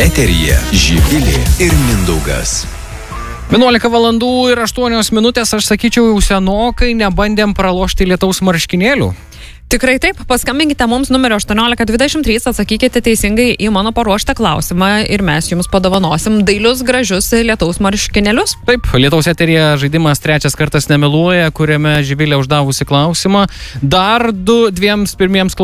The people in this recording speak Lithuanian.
Eteryje Živilė ir Mindaugas. 11 valandų ir 8 minutės, aš sakyčiau, jau senokai nebandėm pralošti lietaus marškinėlių. Tikrai taip, paskambinkite mums numeriu 1823, atsakykite teisingai į mano paruoštą klausimą ir mes jums padovanosim dailius, gražius lietaus marškinėlius. Taip, lietaus eteryje žaidimas trečias kartas nemeluoja, kuriame Živilė uždavusi klausimą. Dar dviems pirmiems